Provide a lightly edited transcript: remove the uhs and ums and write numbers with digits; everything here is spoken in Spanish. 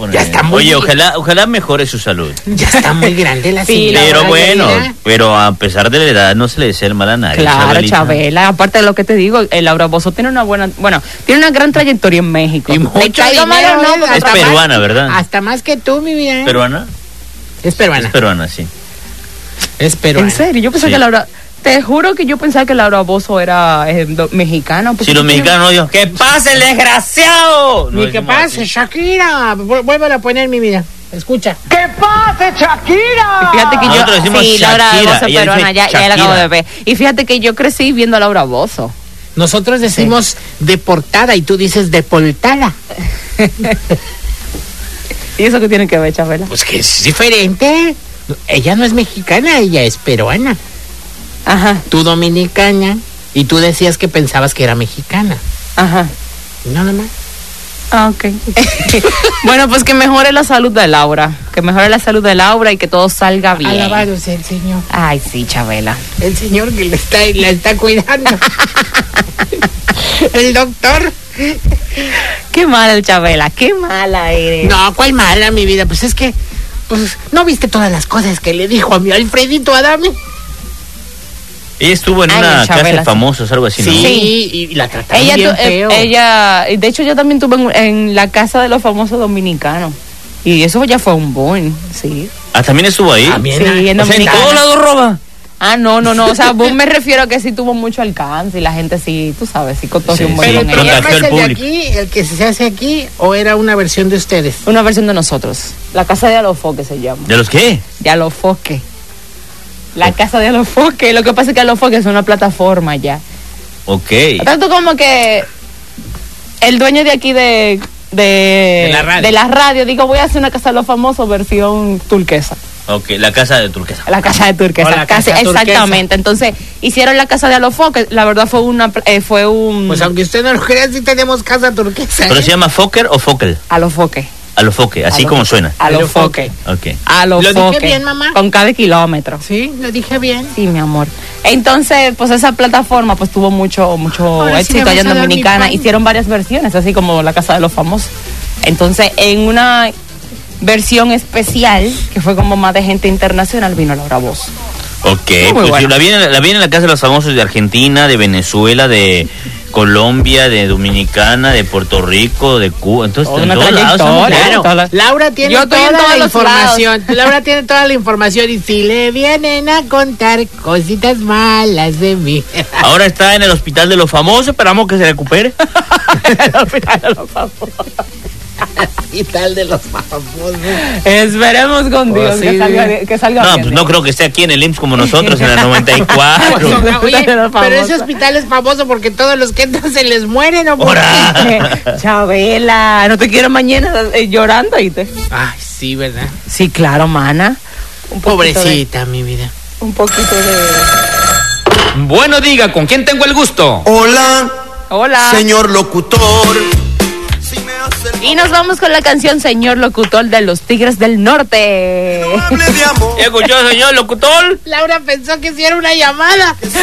Ya está muy ojalá mejore su salud. Ya está muy grande la señora. Pero bueno, pero a pesar de la edad no se le desea el mal a nadie. Claro, Chabela, aparte de lo que te digo, Laura Bozzo tiene tiene una gran trayectoria en México. Y mucho dinero, es peruana, ¿verdad? Hasta más que tú, mi vida. ¿Peruana? Es peruana. Es peruana, sí. Es peruana. ¿En serio? Yo pensé que Laura... Te juro que yo pensaba que Laura Bozzo era mexicana. Si los mexicanos digo, ¡que pase el desgraciado! Ni que pase, Shakira. Vuélvela a poner, mi vida. Escucha. ¡Que pase, Shakira! Fíjate que nosotros decimos Laura Shakira, Bozzo es peruana, ya la acabo de ver. Y fíjate que yo crecí viendo a Laura Bozzo. Nosotros decimos deportada y tú dices depoltada. ¿Y eso qué tiene que ver, Chabela? Pues que es diferente. Ella no es mexicana, ella es peruana. Ajá. Tú dominicana y tú decías que pensabas que era mexicana. Ajá. Nada más. Ah, ok. Bueno, pues que mejore la salud de Laura. Que mejore la salud de Laura y que todo salga bien. Alabado sea el Señor. Ay, sí, Chabela. El Señor que la está cuidando. El doctor. Qué mala el Chabela, qué mala eres. No, ¿cuál mala, mi vida? Pues es que, ¿no viste todas las cosas que le dijo a mi Alfredito Adame? Ella estuvo en una casa de famosos, algo así, ¿no? Sí, y la trataron bien feo. De hecho, yo también estuve en la casa de los famosos dominicanos. Y eso ya fue un boom, sí. Ah, ¿también estuvo ahí? También, sí, en Dominicana. ¿En todos lados roba? Ah, no, o sea, boom me refiero a que sí tuvo mucho alcance y la gente sí, tú sabes, sí cotorreó un buen Pero con el ella. programa es el de aquí, el que se hace aquí, ¿o era una versión de ustedes? Una versión de nosotros. La casa de Alofoque se llama. ¿De los qué? De Alofoque. La casa de Alofoque. Lo que pasa es que Alofoque es una plataforma ya. Ok. Tanto como que el dueño de aquí de la radio digo, voy a hacer una casa de los famosos versión turquesa. Ok, la casa de Turquesa. La casa de Turquesa. La casa exactamente. Entonces, hicieron la casa de Alofoque. La verdad fue un... Pues aunque usted no lo crea, sí tenemos casa turquesa. ¿Pero se llama Fokker o Fokel? Alofoque. Alofoque, así como suena. Alofoque. Ok. Alofoque. ¿Lo dije bien, mamá? Con cada kilómetro. Sí, lo dije bien. Sí, mi amor. Entonces, pues esa plataforma pues tuvo mucho éxito allá en Dominicana. Hicieron varias versiones, así como la casa de los famosos. Entonces, en una versión especial, que fue como más de gente internacional, vino Laura Bozzo. Ok, pues bueno. la vi en la casa de los famosos de Argentina, de Venezuela, de Colombia, de Dominicana, de Puerto Rico, de Cuba. Entonces, en todos lados. Claro. Laura tiene toda la información. Laura tiene toda la información y si le vienen a contar cositas malas de mí. Ahora está en el hospital de los famosos, esperamos que se recupere. El hospital de los famosos. Y tal de los famosos. Esperemos con Dios que salga no, bien. Pues no creo que esté aquí en el IMSS como nosotros en el 94. Oye, pero ese hospital es famoso porque todos los que entran se les mueren, ¿o por qué? Chabela, no te quiero mañana llorando, ¿oíste? Ay, sí, ¿verdad? Sí, claro, mana. Pobrecita, mi vida. Un poquito de... Bueno, diga, ¿con quién tengo el gusto? Hola. Señor locutor. Y nos vamos con la canción Señor Locutor de los Tigres del Norte. ¿Escuchó, señor locutor? Laura pensó que sí era una llamada.